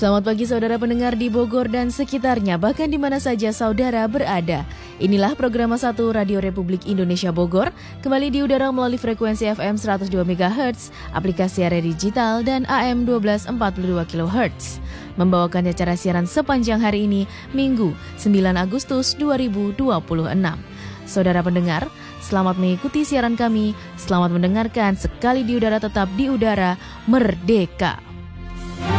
Selamat pagi saudara pendengar di Bogor dan sekitarnya, bahkan di mana saja saudara berada. Inilah program 1 Radio Republik Indonesia Bogor, kembali di udara melalui frekuensi FM 102 MHz, aplikasi area digital dan AM 1242 kHz. Membawakan acara siaran sepanjang hari ini, Minggu 9 Agustus 2026. Saudara pendengar, selamat mengikuti siaran kami, selamat mendengarkan sekali di udara tetap di udara merdeka.